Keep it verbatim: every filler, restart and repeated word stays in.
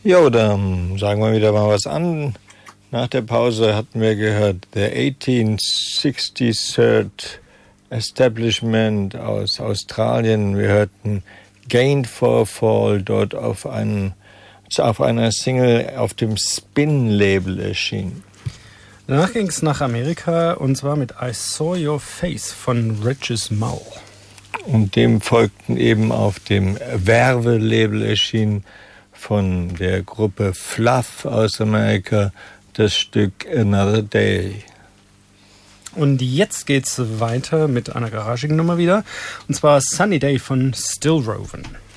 Jo, dann sagen wir wieder mal was an. Nach der Pause hatten wir gehört The eighteen sixty-third Establishment aus Australien. Wir hörten Gained for a Fall, dort auf, einen, auf einer Single auf dem Spin-Label erschienen. Danach ging es nach Amerika und zwar mit I Saw Your Face von Regis Mau. Und dem folgten eben auf dem Verve-Label erschienen von der Gruppe Fluff aus Amerika das Stück Another Day. Und jetzt geht's weiter mit einer garagigen Nummer wieder, und zwar Sunny Day von Still Roven.